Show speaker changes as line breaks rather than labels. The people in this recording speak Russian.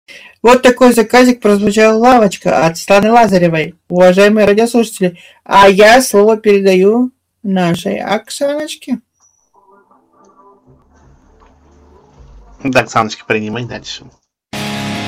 Вот такой заказик прозвучал лавочка от Светланы Лазаревой. Уважаемые радиослушатели, а я слово передаю нашей Оксаночке.
Да, Оксаночка, принимай дальше.